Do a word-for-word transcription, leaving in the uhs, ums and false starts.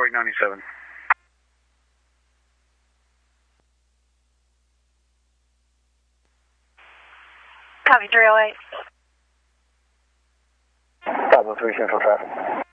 eight ninety-seven. Copy, three oh eight. five oh three Central traffic.